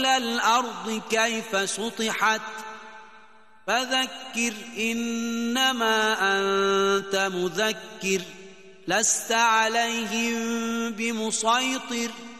وإلى الأرض كيف سطحت فذكر إنما أنت مذكر لست عليهم بمسيطر